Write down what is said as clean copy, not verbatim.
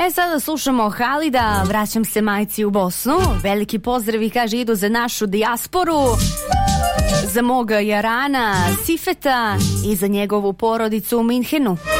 Sada slušamo Halida, vraćam se majci u Bosnu. Veliki pozdravi, kaže, idu za našu dijasporu, za moga Jarana, Sifeta i za njegovu porodicu u Minhenu.